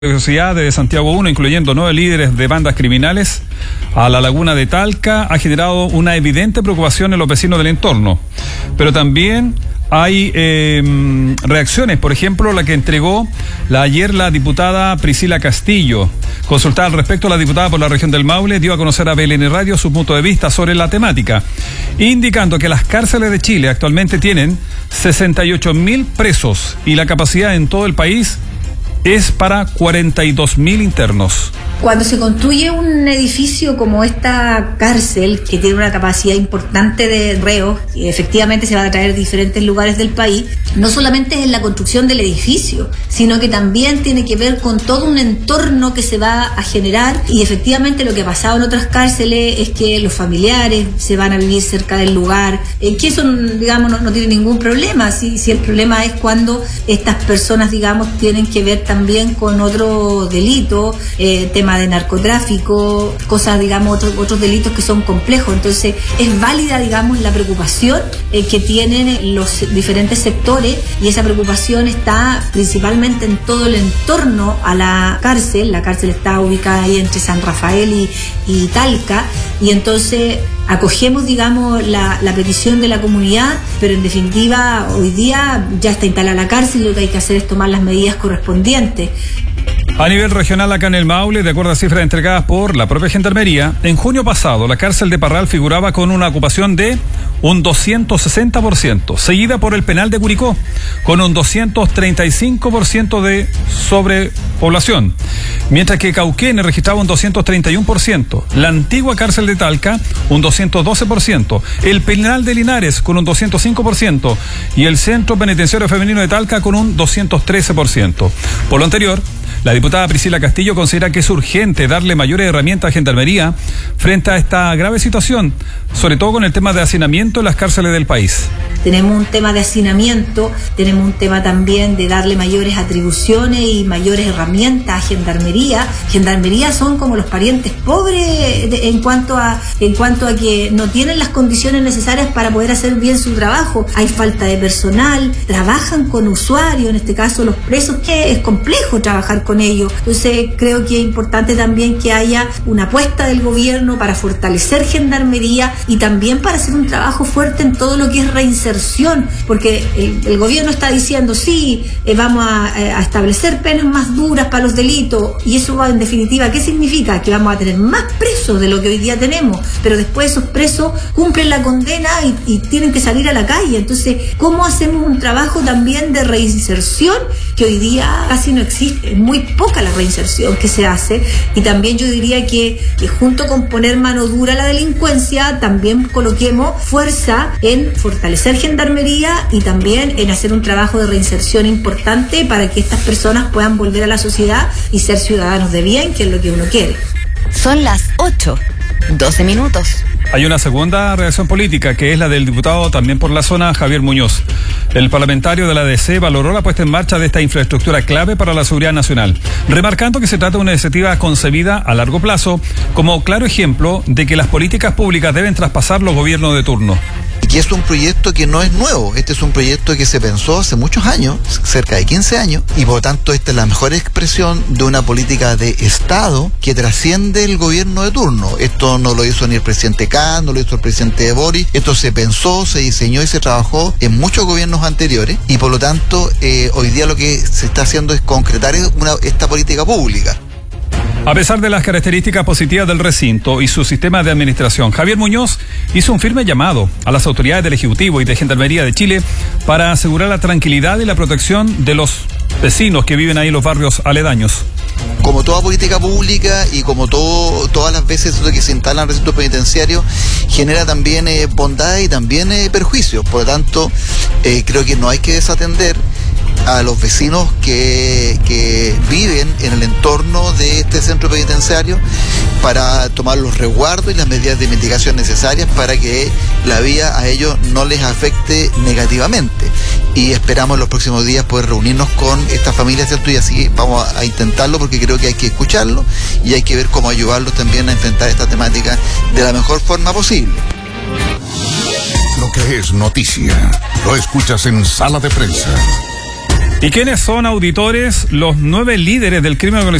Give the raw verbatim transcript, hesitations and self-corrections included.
Velocidad de Santiago uno, incluyendo nueve líderes de bandas criminales, a la laguna de Talca, ha generado una evidente preocupación en los vecinos del entorno. Pero también hay eh, reacciones, por ejemplo, la que entregó la, ayer la diputada Priscila Castillo. Consultada al respecto, la diputada por la región del Maule dio a conocer a B L N Radio su punto de vista sobre la temática, indicando que las cárceles de Chile actualmente tienen sesenta y ocho mil presos y la capacidad en todo el país es para cuarenta y dos mil internos. Cuando se construye un edificio como esta cárcel, que tiene una capacidad importante de reos, y efectivamente se va a traer de diferentes lugares del país, no solamente es la construcción del edificio, sino que también tiene que ver con todo un entorno que se va a generar, y efectivamente lo que ha pasado en otras cárceles es que los familiares se van a vivir cerca del lugar, eh, que eso, digamos, no, no tiene ningún problema, si, si el problema es cuando estas personas, digamos, tienen que ver también con otro delito, eh, tema de narcotráfico, cosas, digamos, otros, otros delitos que son complejos. Entonces es válida, digamos, la preocupación eh, que tienen los diferentes sectores, y esa preocupación está principalmente en todo el entorno a la cárcel. La cárcel está ubicada ahí entre San Rafael y, y Talca, y entonces acogemos, digamos, la, la petición de la comunidad, pero en definitiva hoy día ya está instalada la cárcel y lo que hay que hacer es tomar las medidas correspondientes. A nivel regional, acá en el Maule, de acuerdo a cifras entregadas por la propia Gendarmería, en junio pasado la cárcel de Parral figuraba con una ocupación de un doscientos sesenta por ciento, seguida por el penal de Curicó, con un doscientos treinta y cinco por ciento de sobrepoblación, mientras que Cauquenes registraba un doscientos treinta y uno por ciento, la antigua cárcel de Talca un doscientos doce por ciento, el penal de Linares con un doscientos cinco por ciento y el Centro Penitenciario Femenino de Talca con un doscientos trece por ciento. Por lo anterior, la diputada Priscila Castillo considera que es urgente darle mayores herramientas a Gendarmería frente a esta grave situación, sobre todo con el tema de hacinamiento en las cárceles del país. Tenemos un tema de hacinamiento, tenemos un tema también de darle mayores atribuciones y mayores herramientas a Gendarmería. Gendarmería son como los parientes pobres de, en cuanto a en cuanto a que no tienen las condiciones necesarias para poder hacer bien su trabajo. Hay falta de personal, trabajan con usuarios, en este caso los presos, que es complejo trabajar con ellos. Entonces creo que es importante también que haya una apuesta del gobierno para fortalecer Gendarmería y también para hacer un trabajo fuerte en todo lo que es reinserción, porque el, el gobierno está diciendo sí, eh, vamos a, a establecer penas más duras para los delitos, y eso va, en definitiva, ¿qué significa? Que vamos a tener más presos de lo que hoy día tenemos, pero después esos presos cumplen la condena y, y tienen que salir a la calle. Entonces, ¿cómo hacemos un trabajo también de reinserción que hoy día casi no existe? Es muy poca la reinserción que se hace, y también yo diría que, que junto con poner mano dura a la delincuencia, también coloquemos fuerza en fortalecer Gendarmería y también en hacer un trabajo de reinserción importante para que estas personas puedan volver a la sociedad y ser ciudadanos de bien, que es lo que uno quiere. Son las ocho, doce minutos. Hay una segunda reacción política, que es la del diputado también por la zona, Javier Muñoz. El parlamentario de la D C valoró la puesta en marcha de esta infraestructura clave para la seguridad nacional, remarcando que se trata de una iniciativa concebida a largo plazo como claro ejemplo de que las políticas públicas deben traspasar los gobiernos de turno. Y es un proyecto que no es nuevo, este es un proyecto que se pensó hace muchos años, cerca de quince años, y por lo tanto esta es la mejor expresión de una política de Estado que trasciende el gobierno de turno. Esto no lo hizo ni el presidente Khan, no lo hizo el presidente Boric, esto se pensó, se diseñó y se trabajó en muchos gobiernos anteriores, y por lo tanto eh, hoy día lo que se está haciendo es concretar una, esta política pública. A pesar de las características positivas del recinto y su sistema de administración, Javier Muñoz hizo un firme llamado a las autoridades del Ejecutivo y de Gendarmería de Chile para asegurar la tranquilidad y la protección de los vecinos que viven ahí en los barrios aledaños. Como toda política pública y como todo, todas las veces que se instalan recintos penitenciarios, genera también eh, bondad y también eh, perjuicios. Por lo tanto, eh, creo que no hay que desatender a los vecinos que, que viven en el entorno de este centro penitenciario para tomar los resguardos y las medidas de mitigación necesarias para que la vía a ellos no les afecte negativamente. Y esperamos en los próximos días poder reunirnos con estas familias, ¿cierto? Y así vamos a intentarlo, porque creo que hay que escucharlo y hay que ver cómo ayudarlos también a enfrentar esta temática de la mejor forma posible. Lo que es noticia, lo escuchas en Sala de Prensa. ¿Y quiénes son, auditores, los nueve líderes del crimen organizado